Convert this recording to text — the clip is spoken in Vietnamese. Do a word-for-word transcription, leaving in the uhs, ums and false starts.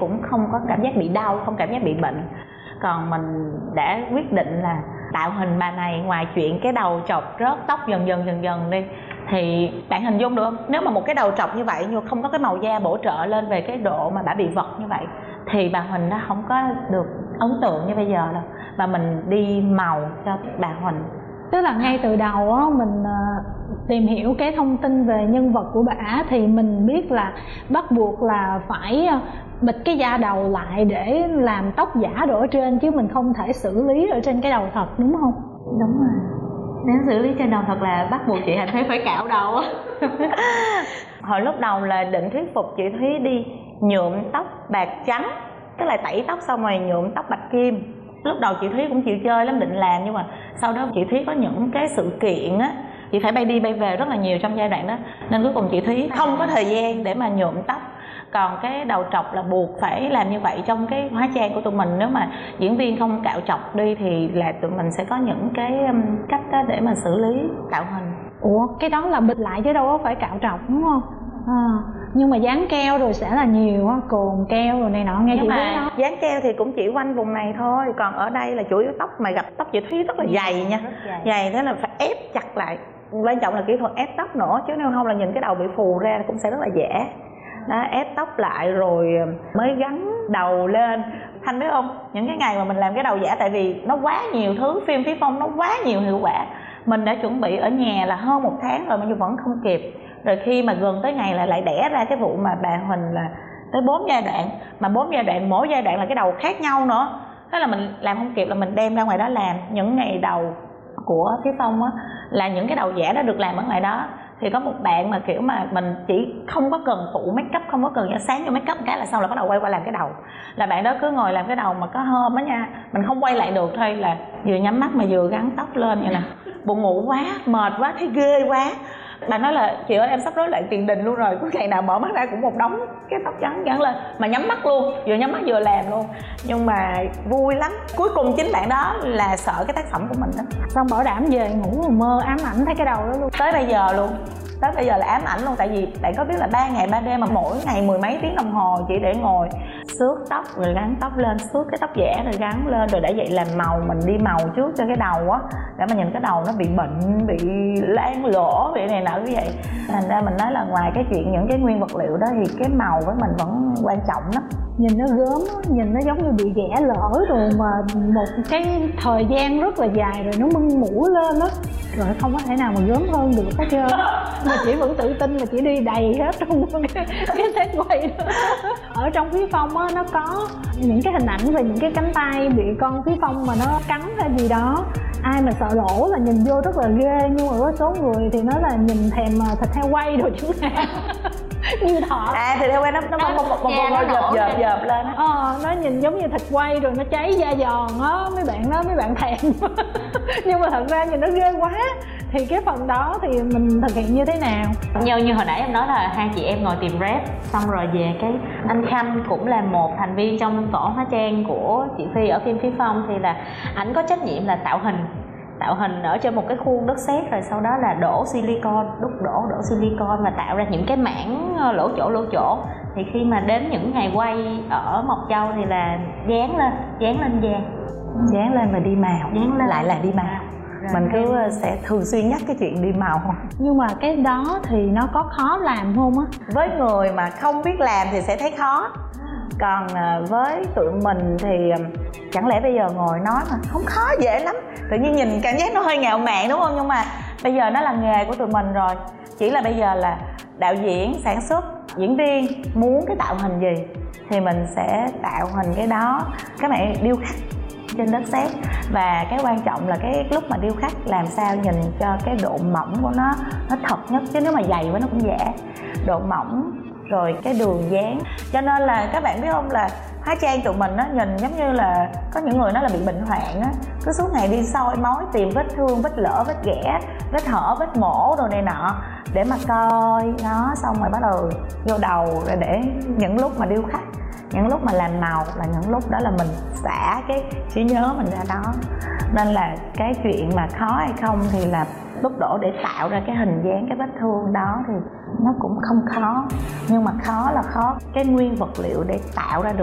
cũng không có cảm giác bị đau, không cảm giác bị bệnh. Còn mình đã quyết định là tạo hình bà này, ngoài chuyện cái đầu trọc rớt tóc dần dần dần dần đi, thì bạn hình dung được không? Nếu mà một cái đầu trọc như vậy nhưng không có cái màu da bổ trợ lên về cái độ mà bà bị vật như vậy thì bà Huỳnh nó không có được ấn tượng như bây giờ đâu. Và mình đi màu cho bà Huỳnh. Tức là ngay từ đầu á, mình uh, tìm hiểu cái thông tin về nhân vật của bà thì mình biết là bắt buộc là phải uh, bịt cái da đầu lại để làm tóc giả đồ ở trên, chứ mình không thể xử lý ở trên cái đầu thật, đúng không? Đúng rồi. Nếu xử lý trên đầu thật là bắt buộc chị Hạnh Thúy phải cạo đầu. Hồi lúc đầu là định thuyết phục chị Thúy đi nhuộm tóc bạc trắng, tức là tẩy tóc xong rồi nhuộm tóc bạch kim. Lúc đầu chị Thúy cũng chịu chơi lắm, định làm, nhưng mà sau đó chị Thúy có những cái sự kiện á, chị phải bay đi bay về rất là nhiều trong giai đoạn đó, nên cuối cùng chị Thúy không có thời gian để mà nhuộm tóc. Còn cái đầu trọc là buộc phải làm như vậy trong cái hóa trang của tụi mình. Nếu mà diễn viên không cạo trọc đi thì là tụi mình sẽ có những cái cách đó để mà xử lý tạo hình. Ủa, cái đó là bịt lại chứ đâu có phải cạo trọc, đúng không? À, nhưng mà dán keo rồi sẽ là nhiều á, cồn keo rồi này nọ, nghe chị biết đó. Dán keo thì cũng chỉ quanh vùng này thôi, còn ở đây là chủ yếu tóc, mà gặp tóc chị Thúy rất là dày nha, dày. dày thế là phải ép chặt lại. Quan trọng là kỹ thuật ép tóc nữa, chứ nếu không là nhìn cái đầu bị phù ra cũng sẽ rất là dễ. Đó, ép tóc lại rồi mới gắn đầu lên. Thanh biết không, những cái ngày mà mình làm cái đầu giả, tại vì nó quá nhiều thứ, phim Phía Phong nó quá nhiều hiệu quả, mình đã chuẩn bị ở nhà là hơn một tháng rồi mà nhưng vẫn không kịp. Rồi khi mà gần tới ngày là lại đẻ ra cái vụ mà bà Huỳnh là tới bốn giai đoạn, mà bốn giai đoạn mỗi giai đoạn là cái đầu khác nhau nữa, thế là mình làm không kịp, là mình đem ra ngoài đó làm. Những ngày đầu của Phía Phong á là những cái đầu giả đó được làm ở ngoài đó. Thì có một bạn mà kiểu mà mình chỉ không có cần phụ make up, không có cần sáng cho make up cái là xong là bắt đầu quay qua làm cái đầu, là bạn đó cứ ngồi làm cái đầu mà có hôm á nha, mình không quay lại được thôi, là vừa nhắm mắt mà vừa gắn tóc lên vậy nè, buồn ngủ quá, mệt quá, thấy ghê quá. Bạn nói là chị ơi em sắp rối loạn tiền đình luôn rồi, cứ ngày nào mở mắt ra cũng một đống cái tóc trắng gắn lên, mà nhắm mắt luôn, vừa nhắm mắt vừa làm luôn. Nhưng mà vui lắm. Cuối cùng chính bạn đó là sợ cái tác phẩm của mình đó, xong bảo đảm về ngủ mà mơ ám ảnh thấy cái đầu đó luôn. Tới bây giờ luôn, tới bây giờ là ám ảnh luôn. Tại vì bạn có biết là ba ngày ba đêm mà mỗi ngày mười mấy tiếng đồng hồ chỉ để ngồi xước tóc rồi gắn tóc lên, xước cái tóc giả rồi gắn lên, rồi để vậy làm màu. Mình đi màu trước cho cái đầu á, để mà nhìn cái đầu nó bị bệnh, bị lan lỗ, bị này nọ như vậy. Thành ra mình nói là ngoài cái chuyện những cái nguyên vật liệu đó thì cái màu với mình vẫn quan trọng lắm. Nhìn nó gớm, nhìn nó giống như bị ghẻ lỡ rồi mà một cái thời gian rất là dài rồi nó mưng mũ lên đó, rồi không có thể nào mà gớm hơn được hết trơn. Mà chị vẫn tự tin là chị đi đầy hết trong cái, cái set quay đó. Ở trong Phía Phong á, nó có những cái hình ảnh về những cái cánh tay bị con Phía Phong mà nó cắn hay gì đó, ai mà sợ lỗ là nhìn vô rất là ghê. Nhưng mà có số người thì nói là nhìn thèm thịt heo quay rồi chứ như thọ à thì theo quen nó nó bông bông bông bông dợp dợp dợp lên á. Ờ, nó nhìn giống như thịt quay rồi nó cháy da giòn á, mấy bạn đó mấy bạn thèm. Nhưng mà thật ra nhìn nó ghê quá. Thì cái phần đó thì mình thực hiện như thế nào? Như như hồi nãy em nói là hai chị em ngồi tìm rep, xong rồi về cái anh Khanh cũng là một thành viên trong tổ hóa trang của chị Phi ở phim Phía Phong, thì là ảnh có trách nhiệm là tạo hình tạo hình ở trên một cái khuôn đất sét, rồi sau đó là đổ silicon, đúc đổ đổ silicon và tạo ra những cái mảng lỗ chỗ lỗ chỗ. Thì khi mà đến những ngày quay ở Mộc Châu thì là dán lên dán lên da, dán lên và đi màu, dán lên lại là đi màu. Mình cứ sẽ thường xuyên nhắc cái chuyện đi màu không. Nhưng mà cái đó thì nó có khó làm không á? Với người mà không biết làm thì sẽ thấy khó, còn với tụi mình thì chẳng lẽ bây giờ ngồi nói mà không khó, dễ lắm. Tự nhiên nhìn cảm giác nó hơi ngạo mạn đúng không? Nhưng mà bây giờ nó là nghề của tụi mình rồi. Chỉ là bây giờ là đạo diễn, sản xuất, diễn viên muốn cái tạo hình gì thì mình sẽ tạo hình cái đó. Các bạn điêu khắc trên đất sét, và cái quan trọng là cái lúc mà điêu khắc làm sao nhìn cho cái độ mỏng của nó nó thật nhất, chứ nếu mà dày quá nó cũng giả. Độ mỏng rồi cái đường dáng, cho nên là các bạn biết không, là hóa trang tụi mình nó nhìn giống như là có những người nó là bị bệnh hoạn á, cứ suốt ngày đi soi mói tìm vết thương, vết lở, vết ghẻ, vết hở, vết mổ đồ này nọ để mà coi nó, xong rồi bắt đầu vô đầu rồi để những lúc mà điêu khắc, những lúc mà làm màu là những lúc đó là mình xả cái trí nhớ mình ra đó. Nên là cái chuyện mà khó hay không thì là đúc đổ để tạo ra cái hình dáng cái vết thương đó thì nó cũng không khó, nhưng mà khó là khó cái nguyên vật liệu để tạo ra được